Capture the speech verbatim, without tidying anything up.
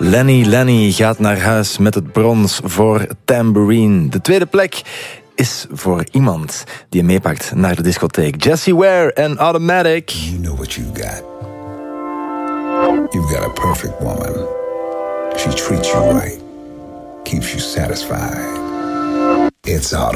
Lenny Lenny gaat naar huis met het brons voor Tambourine. De tweede plek is voor iemand die je meepakt naar de discotheek. Jessie Ware en Automatic. You know what you got. You've got a perfect woman. She treats you right. Keeps you satisfied. It's Automatic.